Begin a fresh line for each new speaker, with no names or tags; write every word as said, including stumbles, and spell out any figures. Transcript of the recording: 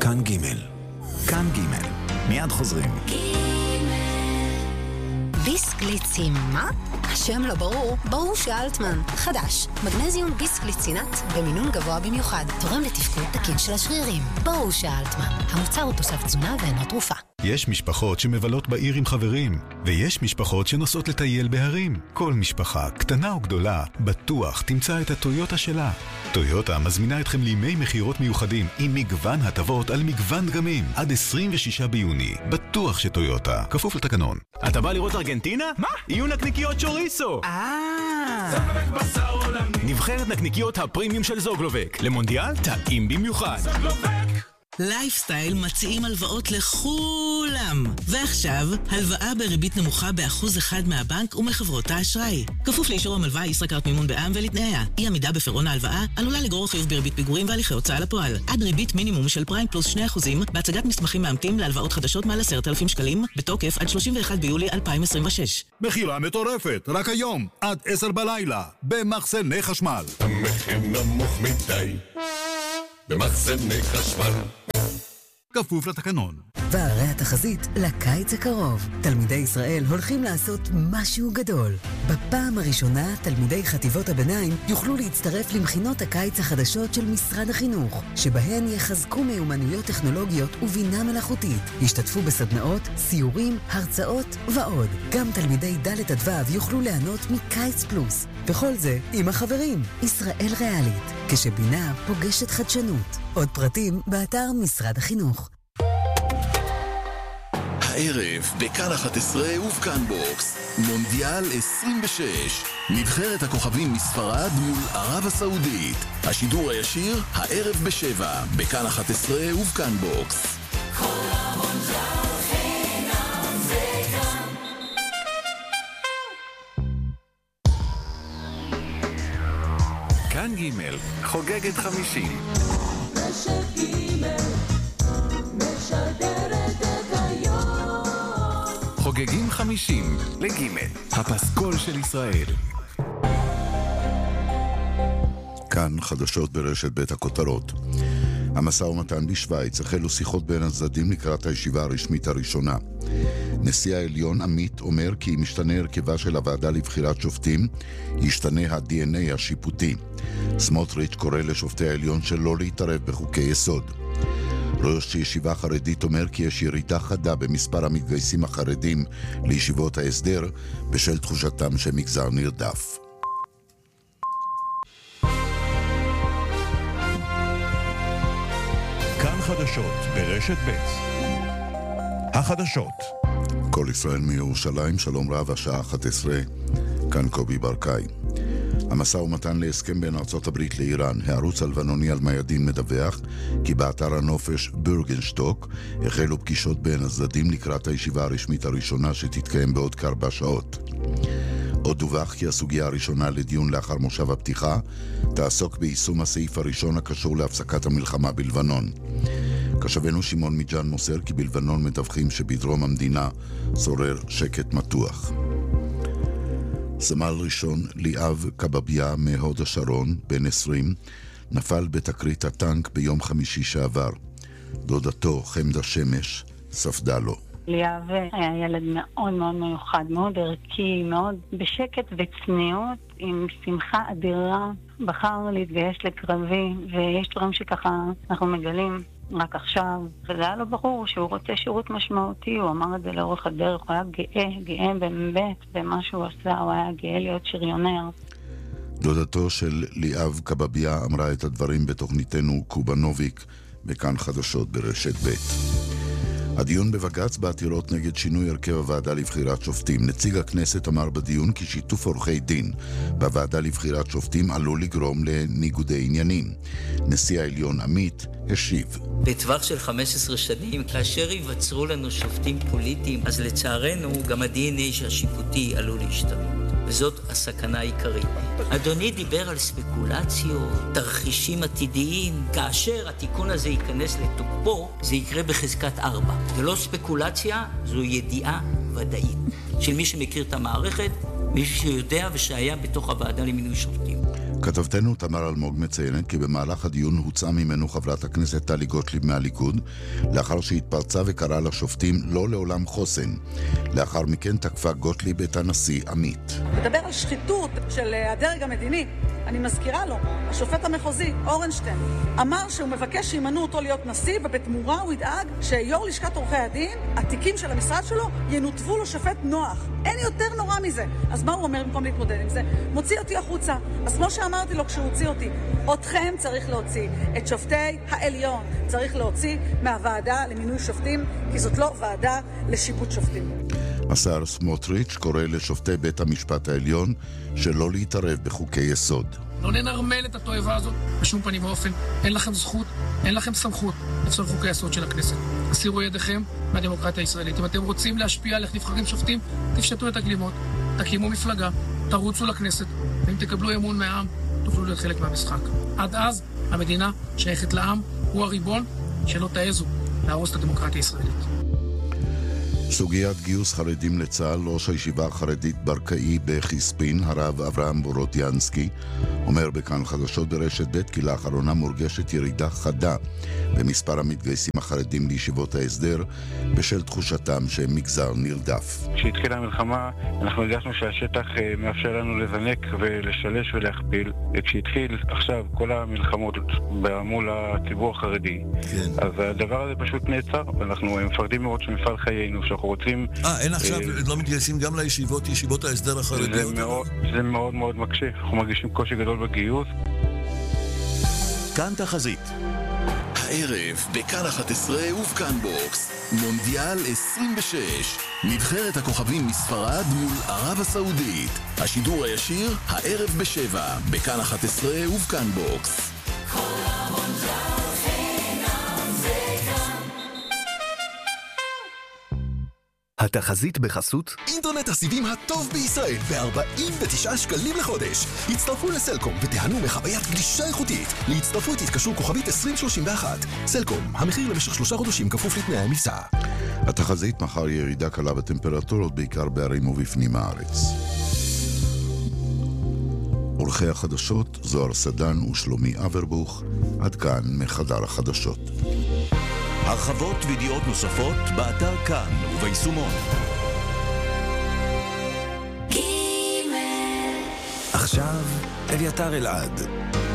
כאן ג' כאן ג' מיד חוזרים.
ביסקליצים, מה? השם לא ברור, ברור שאלטמן. חדש, מגנזיום ביסקליצינט במינון גבוה במיוחד, תורם לתפקוד תקין של השרירים. ברור שאלטמן. המוצר הוא תוסף תזונה ואינו תרופה.
יש משפחות שמבלות בעיר עם חברים, ויש משפחות שנוסעות לטייל בהרים. כל משפחה, קטנה או גדולה, בטוח תמצא את הטויוטה שלה. טויוטה מזמינה אתכם לימי מחירות מיוחדים עם מגוון הטבות על מגוון דגמים. עד עשרים ושישה ביוני. בטוח שטויוטה. כפוף לתקנון.
אתה בא לראות ארגנטינה? מה? יהיו נקניקיות צ'וריסו.
אה.
זוגלובק בשר עולמי. נבחרת נקניקיות הפרימיום של זוגלובק. למונדיאל טעים במיוחד. זוגלובק.
לייפסטייל מציעים הלוואות לכולם. ועכשיו, הלוואה בריבית נמוכה באחוז אחד מהבנק ומחברות האשראי. כפוף לאישור המלווה ישראכרט מימון בע"מ ולתנאיה. אי עמידה בפירעון ההלוואה עלולה לגרור חיוב בריבית פיגורים והליכי הוצאה לפועל. עד ריבית מינימום של פריים פלוס שני אחוזים בהצגת מסמכים מאמתים להלוואות חדשות מעל עשרת אלפים שקלים, בתוקף עד שלושים ואחד ביולי אלפיים עשרים ושש.
מחירה מטורפת, רק היום, עד עשר בלילה, במחסני חשמל.
המחיר נמוך מדי, במחסני חשמל.
כפוף לתקנון.
והרי התחזית לקיץ הקרוב. תלמידי ישראל הולכים לעשות משהו גדול. בפעם הראשונה, תלמידי חטיבות הביניים יוכלו להצטרף למכינות הקיץ החדשות של משרד החינוך, שבהן יחזקו מיומנויות טכנולוגיות ובינה מלאכותית. ישתתפו בסדנאות, סיורים, הרצאות ועוד. גם תלמידי ד' עד ו' יוכלו ליהנות מקיץ פלוס. וכל זה עם החברים. ישראל ריאלית. כשבינה פוגשת חדשנות. עוד פרטים באתר משרד החינוך.
הערב בכאן אחת עשרה ובכאן בוקס מונדיאל עשרים ושש, נבחרת הכוכבים מספרד מול ערב הסעודית. השידור הישיר הערב בשבע בכאן אחת עשרה ובכאן בוקס. כל המונדיאל חינם וכאן.
כאן ג' חוגגת חמישים.
רשת ג' משדרת את היום.
חוגגים חמישים לג' הפסקול של ישראל.
כאן חדשות ברשת בית הכותרות. המשא ומתן בשוויץ, החלו שיחות בין הצדדים לקראת הישיבה הרשמית הראשונה. נשיא העליון עמית אומר כי אם משתנה הרכבה של הוועדה לבחירת שופטים, ישתנה ה-די אן איי השיפוטי. סמוטריץ' קורא לשופטי העליון שלא להתערב בחוקי יסוד. ראש ישיבה חרדית אומר כי יש ירידה חדה במספר המתגייסים החרדים לישיבות ההסדר בשל תחושתם שמגזר נרדף.
כאן חדשות ברשת ב' החדשות.
כל ישראל מירושלים, שלום רב, השעה אחת עשרה, כאן קובי ברקאי. המשא ומתן להסכם בין ארצות הברית לאיראן. הערוץ הלבנוני על מיידין מדווח כי באתר הנופש בורגנשטוק החלו פגישות בין הצדדים לקראת הישיבה הרשמית הראשונה שתתקיים בעוד כארבע שעות. עוד דווח כי הסוגיה הראשונה לדיון לאחר מושב הפתיחה תעסוק ביישום הסעיף הראשון הקשור להפסקת המלחמה בלבנון. קשבנו שמעון מיג'אן מוסר כי בלבנון מדווחים שבדרום המדינה שורר שקט מתוח. סמל ראשון ליאב קבביה מהוד השרון, בן עשרים, נפל בתקרית הטנק ביום חמישי שעבר. דודתו חמדה שמש ספדה לו.
ליאב היה ילד מאוד מאוד מיוחד, מאוד ערכי, מאוד בשקט וצניעות, עם שמחה אדירה. בחר להתגייס לקרבי, ויש דברים שככה אנחנו מגלים רק עכשיו, וזה היה לו ברור שהוא רוצה שירות משמעותי. הוא אמר את זה לאורך הדרך, הוא היה גאה, גאה באמת במה שהוא עשה, הוא היה גאה להיות שריונר.
דודתו של ליאב קבביה אמרה את הדברים בתוכניתנו קובנוביק בכאן חדשות ברשת ב'. הדיון בבג"ץ בעתירות נגד שינוי הרכב הוועדה לבחירת שופטים. נציג הכנסת אמר בדיון כי שיתוף עורכי דין בוועדה לבחירת שופטים עלול לגרום לניגודי עניינים. נשיא העליון עמית השיב.
בטווח של חמש עשרה שנים, כאשר ייווצרו לנו שופטים פוליטיים, אז לצערנו גם ה-די אן איי השיפוטי עלול להשתנות. וזאת הסכנה העיקרית. אדוני דיבר על ספקולציות, תרחישים עתידיים. כאשר התיקון הזה ייכנס לתוקפו, זה יקרה בחזקת ארבע. זה לא ספקולציה, זו ידיעה ודאית. של מי שמכיר את המערכת, מי שיודע ושהיה בתוך הוועדה למינוי שופטים.
כתבתנו תמר אלמוג מציינת כי במהלך הדיון הוצאה ממנו חברת הכנסת טלי גוטליב מהליכוד, לאחר שהתפרצה וקראה לשופטים לא לעולם חוסן. לאחר מכן תקפה גוטליב את הנשיא עמית.
מדבר על שחיתות של הדרג המדיני. אני מזכירה לו, השופט המחוזי, אורנשטיין, אמר שהוא מבקש שימנו אותו להיות נשיא, ובתמורה הוא ידאג שיו"ר לשכת עורכי הדין, התיקים של המשרד שלו, ינותבו לו שופט נוח. אין יותר נורא מזה. אז מה הוא אומר במקום להתמודד עם זה? מוציא אותי החוצה. אז כמו שאמרתי לו כשהוא הוציא אותי, אתכם צריך להוציא. את שופטי העליון צריך להוציא מהוועדה למינוי שופטים, כי זאת לא ועדה לשיפוט שופטים.
השר סמוטריץ' קורא לשופטי בית המשפט העליון שלא להתערב בחוקי יסוד.
לא ננרמל את התועבה הזאת בשום פנים ואופן. אין לכם זכות, אין לכם סמכות לפסול חוקי יסוד של הכנסת. הסירו ידיכם מהדמוקרטיה הישראלית. אם אתם רוצים להשפיע על איך נבחרים שופטים, תפשטו את הגלימות, תקימו מפלגה, תרוצו לכנסת, ואם תקבלו אמון מהעם, תוכלו להיות חלק מהמשחק. עד אז, המדינה שייכת לעם, הוא הריבון, שלא תעזו להרוס את הדמוקרטיה הישראלית.
סוגיית גיוס חרדים לצה"ל, ראש הישיבה החרדית ברקאי בחיספין, הרב אברהם בורודיאנסקי, אומר בכאן חדשות ברשת ב' כי לאחרונה מורגשת ירידה חדה במספר המתגייסים החרדים לישיבות ההסדר, בשל תחושתם שהם מגזר נרדף.
כשהתחילה המלחמה, אנחנו הרגשנו שהשטח מאפשר לנו לזנק ולשלש ולהכפיל. כשהתחיל עכשיו כל המלחמות מול הציבור החרדי, כן. אז הדבר הזה פשוט נעצר, ואנחנו מפחדים מאוד שמפעל חיינו, שאנחנו רוצים...
אה, אין עכשיו, לא מתגייסים גם לישיבות, ישיבות ההסדר החרדיות?
זה מאוד, זה מאוד מאוד מקשה. אנחנו מרגישים קושי גדול בגיוס.
כאן תחזית.
הערב בכאן אחת עשרה ובכאן בוקס, מונדיאל עשרים ושש. נבחרת הכוכבים מספרד מול ערב הסעודית. השידור הישיר, הערב בשבע, בכאן אחת עשרה ובכאן בוקס. כל המונדיאל חינם זה כאן.
התחזית בחסות
אינטרנט הסיבים הטוב בישראל ב-ארבעים ותשעה שקלים לחודש. הצטרפו לסלקום ותיהנו מחוויית גלישה איכותית. להצטרפו תתקשרו כוכבית עשרים שלושים ואחת. סלקום, המחיר למשך שלושה חודשים כפוף לתנאי המבצע.
התחזית מחר ירידה קלה בטמפרטורות, בעיקר בערים ובפנים הארץ. עורכי החדשות זוהר סדן ושלומי אברבוך. עד כאן מחדר החדשות.
הרחבות וידיעות נוספות באתר כאן וביישומון.
עכשיו אביתר אלעד.